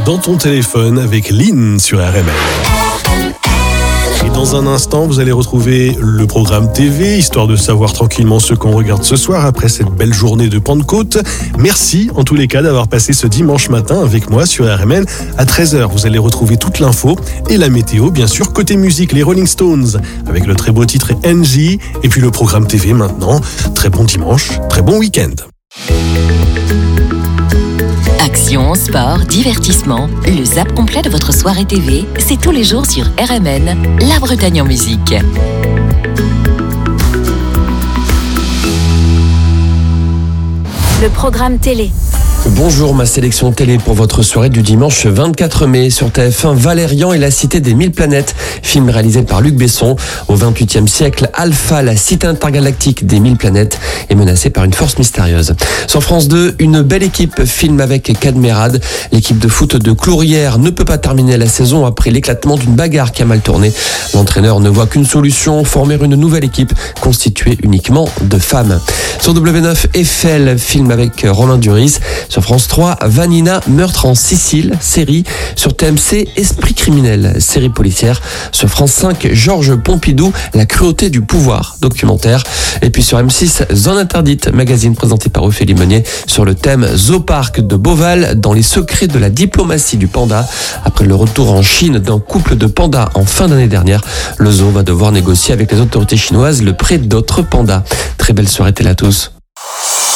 dans ton téléphone avec Lynn sur RMN. Et dans un instant, vous allez retrouver le programme TV, histoire de savoir tranquillement ce qu'on regarde ce soir après cette belle journée de Pentecôte. Merci en tous les cas d'avoir passé ce dimanche matin avec moi sur RMN. À 13h, vous allez retrouver toute l'info et la météo, bien sûr. Côté musique, les Rolling Stones avec le très beau titre NG. Et puis le programme TV maintenant. Très bon dimanche, très bon week-end. Action, sport, divertissement, le zap complet de votre soirée TV, c'est tous les jours sur RMN, La Bretagne en musique. Le programme télé. Bonjour, ma sélection télé pour votre soirée du dimanche 24 mai. Sur TF1, Valérian et la cité des 1000 planètes, film réalisé par Luc Besson. Au 28e siècle, Alpha, la cité intergalactique des 1000 planètes, est menacée par une force mystérieuse. Sur France 2, Une belle équipe, film avec Cadmerade. L'équipe de foot de Clourières ne peut pas terminer la saison après l'éclatement d'une bagarre qui a mal tourné. L'entraîneur ne voit qu'une solution, former une nouvelle équipe constituée uniquement de femmes. Sur W9, Eiffel, film avec Romain Duris. Sur France 3, Vanina, meurtre en Sicile, série. Sur TMC, Esprit criminel, série policière. Sur France 5, Georges Pompidou, La cruauté du pouvoir, documentaire. Et puis sur M6, Zone interdite, magazine présenté par Ophélie Meunier sur le thème Zoopark de Beauval dans les secrets de la diplomatie du panda. Après le retour en Chine d'un couple de pandas en fin d'année dernière, le zoo va devoir négocier avec les autorités chinoises le prêt d'autres pandas. Très belle soirée télé à tous.